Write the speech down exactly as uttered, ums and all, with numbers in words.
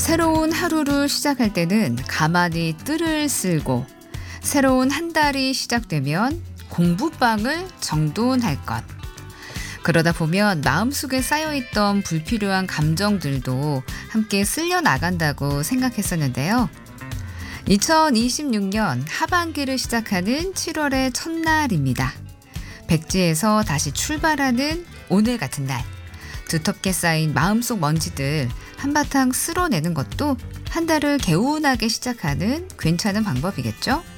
새로운 하루를 시작할 때는 가만히 뜰을 쓸고 새로운 한 달이 시작되면 공부방을 정돈할 것. 그러다 보면 마음속에 쌓여있던 불필요한 감정들도 함께 쓸려 나간다고 생각했었는데요. 이천이십육 년 하반기를 시작하는 칠월의 첫날입니다. 백지에서 다시 출발하는 오늘 같은 날. 두텁게 쌓인 마음속 먼지들 한바탕 쓸어내는 것도 한 달을 개운하게 시작하는 괜찮은 방법이겠죠?